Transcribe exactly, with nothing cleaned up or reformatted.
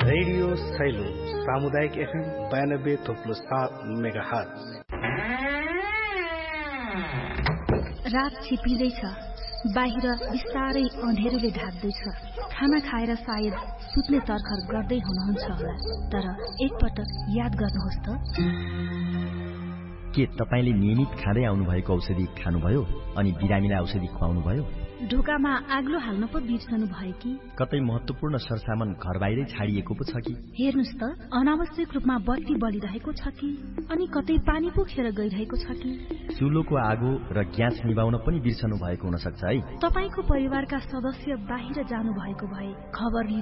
Radio Cello सामुदायिक FM बयानब्बे थोप्लो सात मेगा हर्ज। रात छिपिँदैछ, बाहिर बिस्तारै अँधेरोले ढाक्दैछ। खाना खाएर सायद सुत्ने तर्खर गर्दै हुनुहुन्छ होला, तर एकपटक याद गर्नुहोस् त, के तपाईले नियमित खाँदै आउनुभएको औषधि खानुभयो अनि बिरामीलाई औषधि खुवाउनुभयो? ढोकामा आग्लो हाल्न पो बिर्सनु भयो कि? कतै महत्वपूर्ण सरसामान घर बाहिरै छाडिएको पो छ कि? हेर्नुस् त, अनावश्यक रूपमा बत्ती बलिरहेको छ कि? अनि कतै पानी पो खेर गइरहेको छ कि? चुलोको आगो र ग्यास निभाउन पनि बिर्सनु भएको हुन सक्छ है। तपाईको परिवारका सदस्य बाहिर जानु भएको भए खबर